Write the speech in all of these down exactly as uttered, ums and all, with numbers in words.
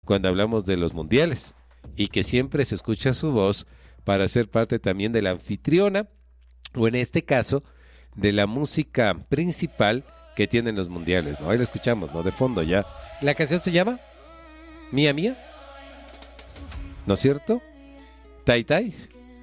cuando hablamos de los mundiales y que siempre se escucha su voz para ser parte también de la anfitriona o en este caso de la música principal que tienen los mundiales, ¿no? Ahí lo escuchamos, ¿no? De fondo ya. ¿La canción se llama? ¿Mía Mía? ¿No es cierto? ¿Tai Tai?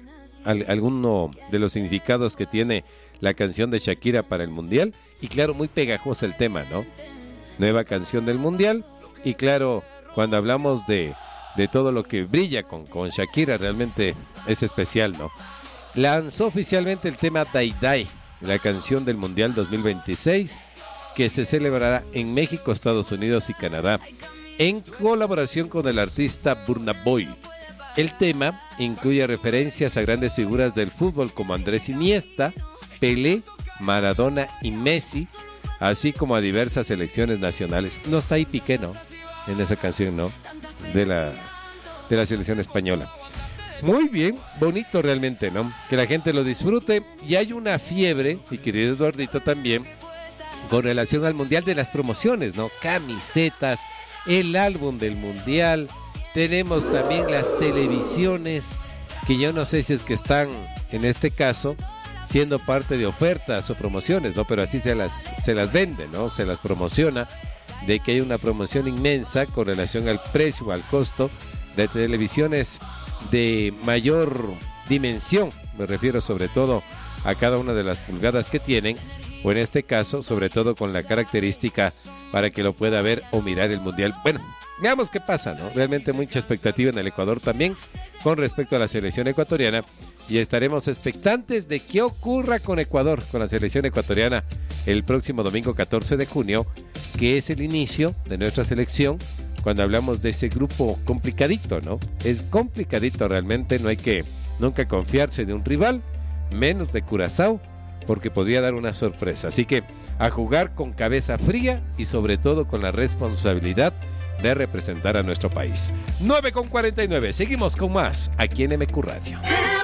Al, alguno de los significados que tiene la canción de Shakira para el mundial y claro, muy pegajosa el tema, ¿no? Nueva canción del mundial y claro, cuando hablamos de, de todo lo que brilla con, con Shakira, realmente es especial, ¿no? Lanzó oficialmente el tema Dai Dai, la canción del mundial dos mil veintiséis, que se celebrará en México, Estados Unidos y Canadá, en colaboración con el artista Burna Boy. El tema incluye referencias a grandes figuras del fútbol como Andrés Iniesta, Pelé, Maradona y Messi, así como a diversas selecciones nacionales. No está ahí Piqué, ¿no? En esa canción, ¿no? De la, de la selección española. Muy bien, bonito realmente, ¿no? Que la gente lo disfrute. Y hay una fiebre, y querido Eduardito también, con relación al mundial de las promociones, ¿no? Camisetas, el álbum del mundial. Tenemos también las televisiones, que yo no sé si es que están, en este caso, siendo parte de ofertas o promociones, ¿no? Pero así se las, se las vende, ¿no? Se las promociona, de que hay una promoción inmensa con relación al precio, al costo de televisiones de mayor dimensión. Me refiero sobre todo a cada una de las pulgadas que tienen, o en este caso, sobre todo con la característica para que lo pueda ver o mirar el mundial. Bueno, veamos qué pasa, ¿no? Realmente mucha expectativa en el Ecuador también con respecto a la selección ecuatoriana y estaremos expectantes de qué ocurra con Ecuador, con la selección ecuatoriana el próximo domingo catorce de junio, que es el inicio de nuestra selección cuando hablamos de ese grupo complicadito, ¿no? Es complicadito realmente, no hay que nunca confiarse de un rival, menos de Curazao, porque podría dar una sorpresa. Así que a jugar con cabeza fría y sobre todo con la responsabilidad de representar a nuestro país. nueve con cuarenta y nueve, seguimos con más aquí en M Q Radio.